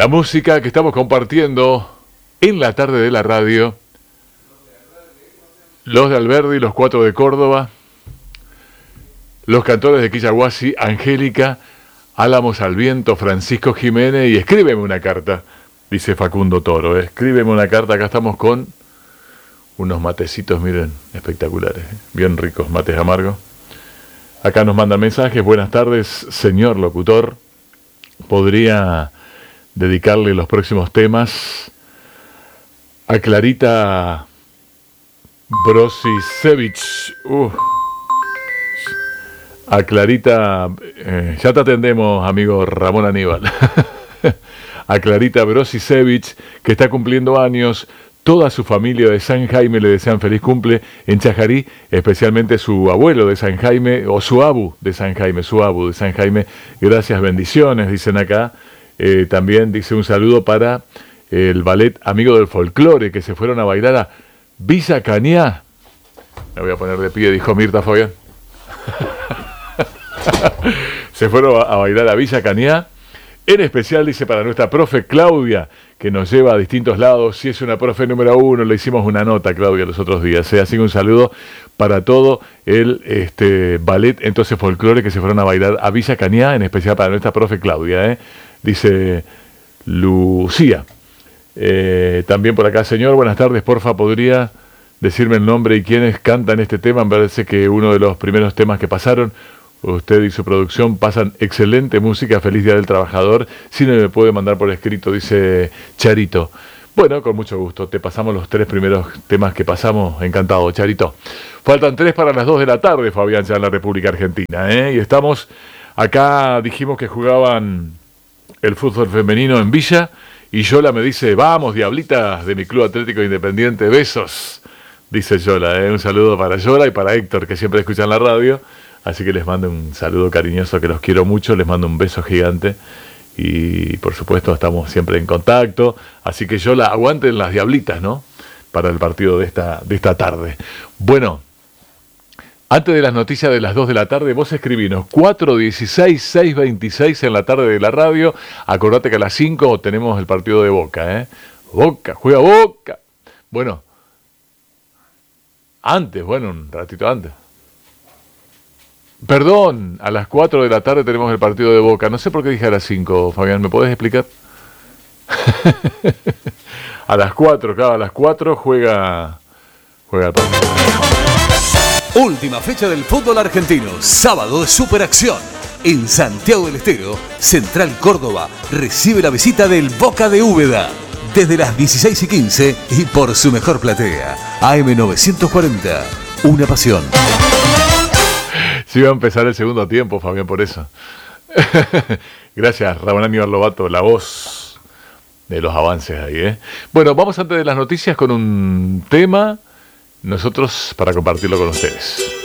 La música que estamos compartiendo en la tarde de la radio. Los de Alberdi, los 4 de Córdoba. Los cantores de Quillahuasi, Angélica, Álamos al Viento, Francisco Jiménez. Y escríbeme una carta, dice Facundo Toro. Escríbeme una carta, acá estamos con unos matecitos, miren, espectaculares, bien ricos, mates amargos. Acá nos mandan mensajes. Buenas tardes, señor locutor. ¿Podría dedicarle los próximos temas a Clarita Brosisevich? A Clarita, ya te atendemos, amigo Ramón Aníbal. A Clarita Brosisevich, que está cumpliendo años. Toda su familia de San Jaime le desean feliz cumple en Chajarí, especialmente su abuelo de San Jaime, o su abu de San Jaime. Gracias, bendiciones, dicen acá. También dice un saludo para el ballet Amigo del Folclore, que se fueron a bailar a Villa Cañá. Me voy a poner de pie, dijo Mirta Fabián. Se fueron a bailar a Villa Cañá. En especial, dice, para nuestra profe Claudia, que nos lleva a distintos lados. Si es una profe número 1, le hicimos una nota, Claudia, los otros días. Así que un saludo para todo el ballet, entonces folclore, que se fueron a bailar a Villa Cañá, en especial para nuestra profe Claudia. Dice Lucía. También por acá, señor, buenas tardes, porfa, ¿podría decirme el nombre y quiénes cantan este tema? Me parece que uno de los primeros temas que pasaron. Usted y su producción pasan excelente música. Feliz Día del Trabajador. Si no me puede mandar por escrito, dice Charito. Bueno, con mucho gusto. Te pasamos los 3 primeros temas que pasamos. Encantado, Charito. Faltan 3 para las 2 de la tarde, Fabián, ya en la República Argentina. Y estamos acá, dijimos que jugaban el fútbol femenino en Villa. Y Yola me dice, vamos, diablitas de mi Club Atlético Independiente. Besos, dice Yola. Un saludo para Yola y para Héctor, que siempre escuchan la radio. Así que les mando un saludo cariñoso, que los quiero mucho, les mando un beso gigante y por supuesto estamos siempre en contacto. Así que yo aguanten las diablitas, ¿no? Para el partido de esta tarde. Bueno, antes de las noticias de las 2 de la tarde, vos escribinos 416-626 en la tarde de la radio. Acordate que a las 5 tenemos el partido de Boca, Boca, juega Boca. Bueno, un ratito antes. Perdón, a las 4 de la tarde tenemos el partido de Boca. No sé por qué dije a las 5, Fabián, ¿me podés explicar? A las 4, claro, a las 4 juega el partido. Última fecha del fútbol argentino, sábado de superacción. En Santiago del Estero, Central Córdoba recibe la visita del Boca de Úbeda. Desde las 16:15 y por su mejor platea, AM940, una pasión. Sí, va a empezar el segundo tiempo, Fabián, por eso. Gracias, Ramón Aníbal Lobato, la voz de los avances ahí, Bueno, vamos antes de las noticias con un tema, nosotros para compartirlo con ustedes.